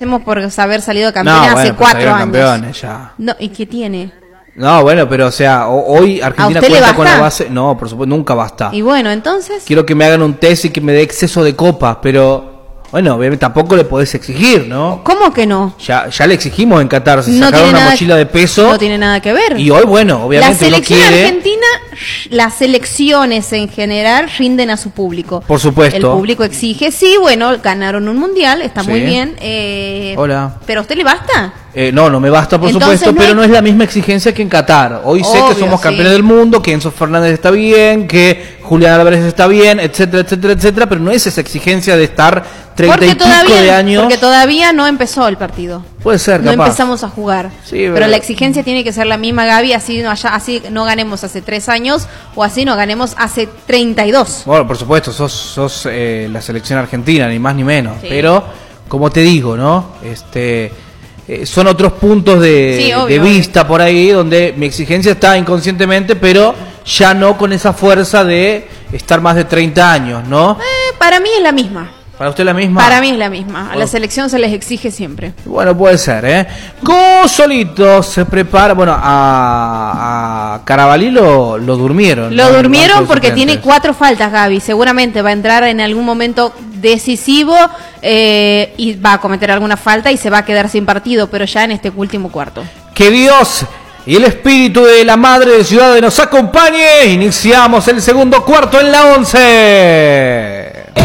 agradecemos por haber salido campeones hace 4 años. Campeones ya. No, ¿y qué tiene? No, bueno, pero o sea, hoy Argentina cuenta con la base. No, por supuesto, nunca basta. Y bueno, entonces. Quiero que me hagan un test y que me dé exceso de copas, pero bueno, obviamente tampoco le podés exigir, ¿no? ¿Cómo que no? Ya le exigimos en Qatar, se no sacaron una mochila de peso. No tiene nada que ver. Y hoy, bueno, obviamente la selección no quiere. argentina, las selecciones en general rinden a su público. Por supuesto. El público exige, sí, bueno, ganaron un mundial, está muy bien. Hola. ¿Pero a usted le basta? No me basta, por supuesto, pero no es la misma exigencia que en Qatar. Hoy sé que somos campeones del mundo, que Enzo Fernández está bien, que Julián Álvarez está bien, etcétera, etcétera, etcétera, pero no es esa exigencia de estar 30 y pico de años. Porque todavía no empezó el partido. Puede ser, capaz. No empezamos a jugar. Sí, pero la exigencia tiene que ser la misma, Gaby, así no ganemos hace 3 años o así no ganemos hace 32. Bueno, por supuesto, sos la selección argentina, ni más ni menos. Sí. Pero, como te digo, ¿no? Son otros puntos de vista por ahí donde mi exigencia está inconscientemente, pero ya no con esa fuerza de estar más de 30 años, ¿no? Para mí es la misma. ¿Para usted la misma? Para mí es la misma. A la selección se les exige siempre. Bueno, puede ser, ¿eh? Cosolito se prepara. Bueno, a Carabalí lo durmieron. Lo durmieron porque tiene 4 faltas, Gaby. Seguramente va a entrar en algún momento decisivo y va a cometer alguna falta y se va a quedar sin partido, pero ya en este último cuarto. Que Dios y el espíritu de la Madre de Ciudad nos acompañe. Iniciamos el segundo cuarto en la 11.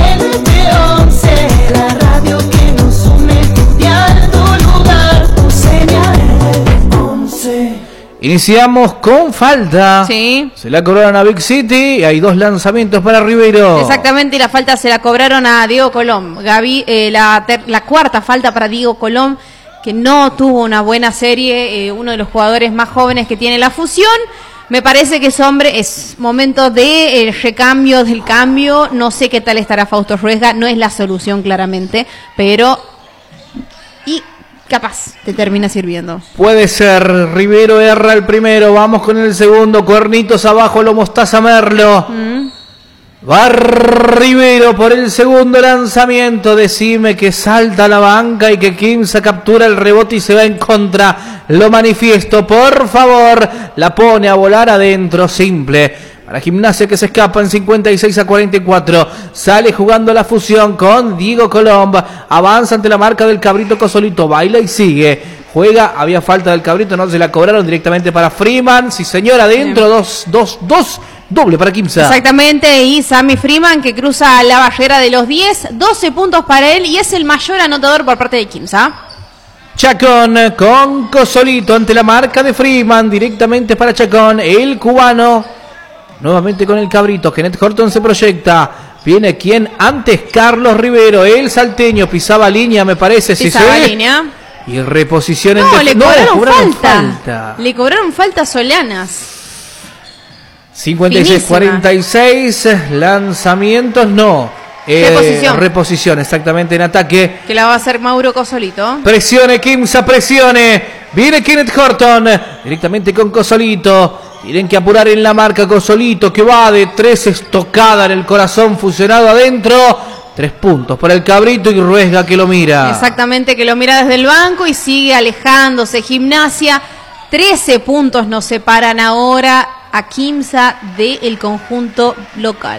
La radio que nos une, mundial, tu lugar, tu señal, 11. Iniciamos con falta. Sí. Se la cobraron a Big City y hay 2 lanzamientos para Ribeiro. Exactamente, y la falta se la cobraron a Diego Colom. Gaby, la cuarta falta para Diego Colom, que no tuvo una buena serie, uno de los jugadores más jóvenes que tiene la fusión. Me parece que es momento de recambio, del cambio. No sé qué tal estará Fausto Ruesga, no es la solución claramente, pero y capaz te termina sirviendo. Puede ser. Rivero erra el primero, vamos con el segundo. Cuernitos abajo, lo Mostaza Merlo. Va Rivero por el segundo lanzamiento. Decime que salta a la banca y que Quimsa captura el rebote y se va en contra. Lo manifiesto, por favor. La pone a volar adentro, simple. Para Gimnasia que se escapa en 56-44. Sale jugando la fusión con Diego Colom. Avanza ante la marca del Cabrito Cosolito. Baila y sigue. Juega, había falta del Cabrito, no se la cobraron directamente para Freeman. Sí, señor, adentro, 2. Doble para Quimsa. Exactamente, y Sammy Freeman que cruza la barrera de los 10, 12 puntos para él y es el mayor anotador por parte de Quimsa. Chacón con Cosolito ante la marca de Freeman, directamente para Chacón, el cubano. Nuevamente con el Cabrito, Kenneth Horton se proyecta. Viene quien antes, Carlos Rivero, el salteño, pisaba línea, me parece. Pisaba línea. Y reposición No, en le cobraron falta. Le cobraron falta Solanas. 56-46, lanzamientos no. Reposición, exactamente, en ataque. Que la va a hacer Mauro Cosolito. Presione, Quimsa, presione. Viene Kenneth Horton, directamente con Cosolito. Tienen que apurar en la marca Cosolito, que va de 3, estocada en el corazón, fusionado adentro. 3 puntos para el Cabrito y Ruesga que lo mira. Exactamente, que lo mira desde el banco y sigue alejándose. Gimnasia, 13 puntos nos separan ahora a Quimsa del conjunto local.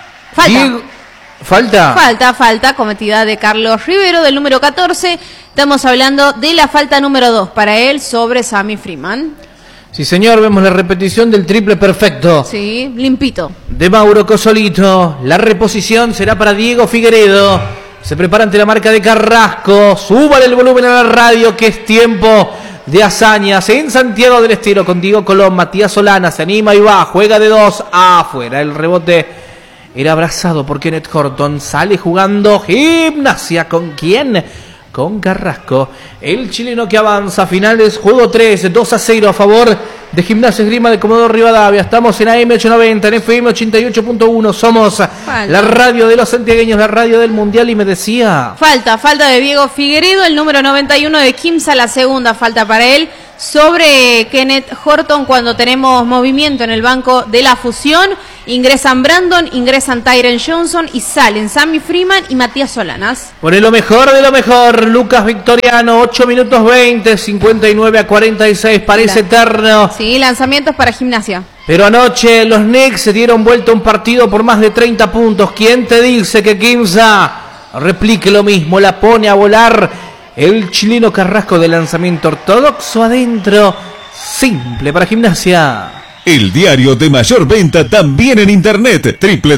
Falta cometida de Carlos Rivero del número 14. Estamos hablando de la falta número 2 para él sobre Sammy Freeman. Sí, señor, vemos la repetición del triple perfecto. Sí, limpito. De Mauro Cosolito. La reposición será para Diego Figueredo. Se prepara ante la marca de Carrasco. Súbale el volumen a la radio que es tiempo de hazañas en Santiago del Estero con Diego Colom. Matías Solana se anima y va, juega de 2 afuera. El rebote era abrazado por Kenneth Horton. Sale jugando Gimnasia. ¿Con quién? Con Carrasco. El chileno que avanza. Finales, juego 3, 2-0 a favor de Gimnasia Esgrima de Comodoro Rivadavia. Estamos en AM890, en FM 88.1. Somos la radio de los santiagueños, la radio del Mundial. Y me decía... Falta de Diego Figueredo, el número 91 de Quimsa, la segunda falta para él. Sobre Kenneth Horton cuando tenemos movimiento en el banco de la fusión. Ingresan Brandon, ingresan Tyren Johnson y salen Sammy Freeman y Matías Solanas. Por lo mejor de lo mejor, Lucas Victoriano, 8 minutos 20, 59-46, parece eterno. Sí, lanzamientos para Gimnasia. Pero anoche los Knicks se dieron vuelta a un partido por más de 30 puntos. ¿Quién te dice que Quimsa replique lo mismo? La pone a volar el chileno Carrasco de lanzamiento ortodoxo adentro. Simple para Gimnasia. El diario de mayor venta también en internet,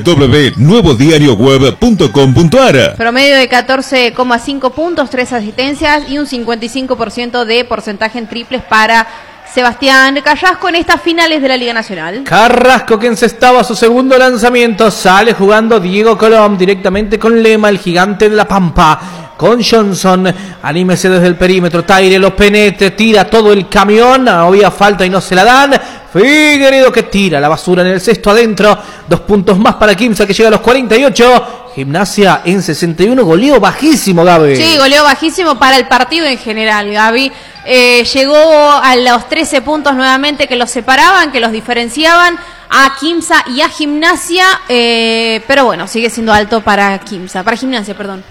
www.nuevodiarioweb.com.ar. Promedio de 14,5 puntos, 3 asistencias y un 55% de porcentaje en triples para Sebastián Carrasco en estas finales de la Liga Nacional. Carrasco que encestaba su segundo lanzamiento, sale jugando Diego Colom directamente con Lema, el gigante de la Pampa. Con Johnson, anímese desde el perímetro, Taire los penetre, tira todo el camión, había falta y no se la dan. Figueredo que tira la basura en el cesto adentro, 2 puntos más para Quimsa que llega a los 48. Gimnasia en 61, goleo bajísimo, Gaby. Sí, goleo bajísimo para el partido en general, Gaby. Llegó a los 13 puntos nuevamente que los separaban, que los diferenciaban a Quimsa y a Gimnasia, pero bueno, sigue siendo alto para Gimnasia, perdón.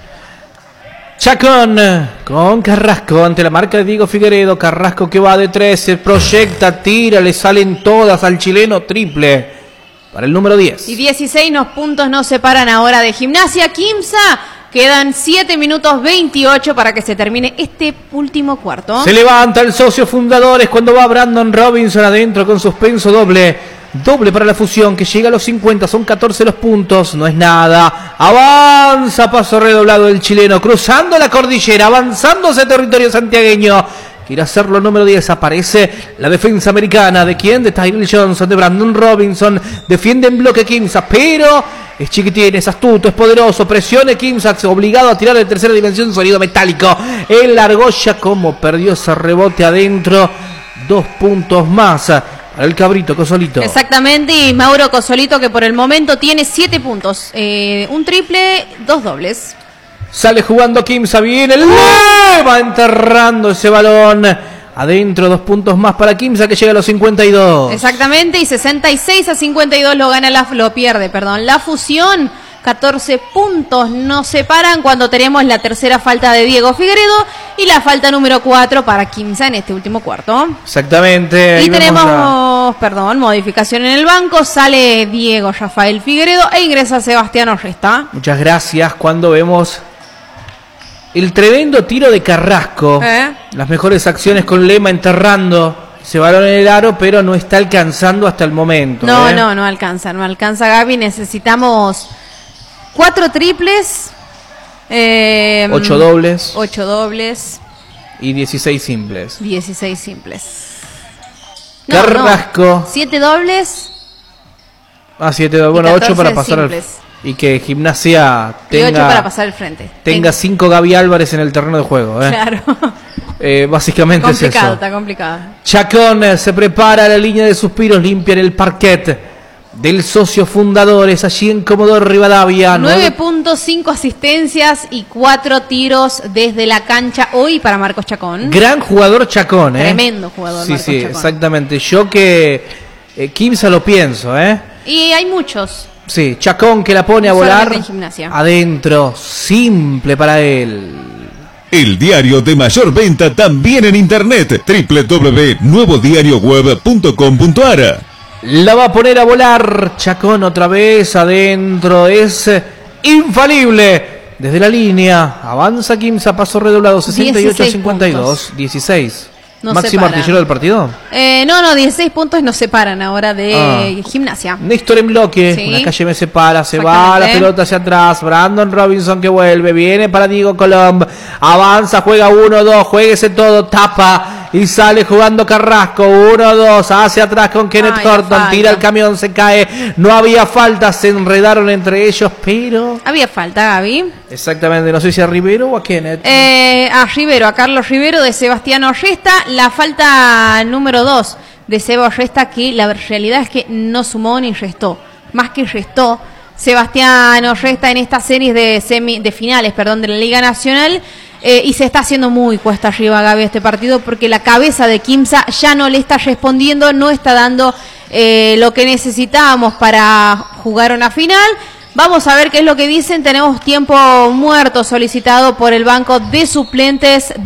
Chacón con Carrasco ante la marca de Diego Figueredo. Carrasco que va de 3, se proyecta, tira, le salen todas al chileno, triple para el número 10. Y 16 puntos nos separan ahora de Gimnasia. Quimsa, quedan 7 minutos 28 para que se termine este último cuarto. Se levanta el socio fundadores cuando va Brandon Robinson adentro con suspenso doble. Doble para la fusión que llega a los 50, son 14 los puntos, no es nada. Avanza, paso redoblado el chileno, cruzando la cordillera, avanzando hacia territorio santiagueño. Quiere hacerlo número 10, aparece la defensa americana. ¿De quién? De Tyren Johnson, de Brandon Robinson. Defiende en bloque Quimsa, pero es chiquitín, es astuto, es poderoso. Presione Quimsa, obligado a tirar de tercera dimensión, sonido metálico. El Argolla, como perdió ese rebote adentro. 2 puntos más para el cabrito Cosolito. Exactamente, y Mauro Cosolito que por el momento tiene 7 puntos. Un triple, 2 dobles. Sale jugando Quimsa, viene, va enterrando ese balón. Adentro, 2 puntos más para Quimsa que llega a los 52. Exactamente, y 66-52 lo pierde, la fusión. 14 puntos nos separan cuando tenemos la tercera falta de Diego Figueredo y la falta número 4 para Quimsa en este último cuarto. Exactamente. Y tenemos, modificación en el banco. Sale Diego Rafael Figueredo e ingresa Sebastián Orresta. Muchas gracias. Cuando vemos el tremendo tiro de Carrasco, las mejores acciones con Lema enterrando ese balón en el aro, pero no está alcanzando hasta el momento. No alcanza, Gaby. Necesitamos 4 triples, 8 dobles. 8 dobles. Y 16 simples. 16 simples. Carrasco. 7 dobles. 7 dobles. Bueno, 8 para pasar y que Gimnasia tenga. Y 8 para pasar al frente. Tenga 5 Gaby Álvarez en el terreno de juego. Claro. Básicamente es eso. Está complicado. Chacón se prepara a la línea de suspiros, limpian el parquet del socio fundadores allí en Comodoro Rivadavia. 9.5 asistencias y 4 tiros desde la cancha hoy para Marcos Chacón. Gran jugador Chacón, Tremendo jugador. Sí, Marcos sí, Chacón. Exactamente. Yo que Quimsa lo pienso, Y hay muchos. Sí, Chacón que la pone a volar en Gimnasia. adentro, simple para él. El diario de mayor venta también en internet, www.nuevodiarioweb.com.ar. La va a poner a volar Chacón otra vez adentro, es infalible desde la línea. Avanza Quimsa, paso redoblado, 68-52, 16. Nos ¿Máximo separa. artillero del partido? 16 puntos nos separan ahora de Gimnasia. Néstor en bloque, Sí. una calle me separa, se va la pelota hacia atrás, Brandon Robinson que vuelve, viene para Diego Colom, avanza, juega 1-2, juéguese todo, tapa y sale jugando Carrasco, 1-2, hacia atrás con Kenneth Horton, tira el camión, se cae, no había falta, se enredaron entre ellos, pero... Había falta, Gaby. Exactamente, no sé si a Rivero o a Kenneth. A Carlos Rivero de Sebastián Orresta, la falta número 2 de Seba Orresta, que la realidad es que no sumó ni restó, más que restó Sebastián Orresta en estas series de finales de la Liga Nacional. Y se está haciendo muy cuesta arriba, Gaby, este partido, porque la cabeza de Quimsa ya no le está respondiendo, no está dando lo que necesitábamos para jugar una final. Vamos a ver qué es lo que dicen. Tenemos tiempo muerto solicitado por el banco de suplentes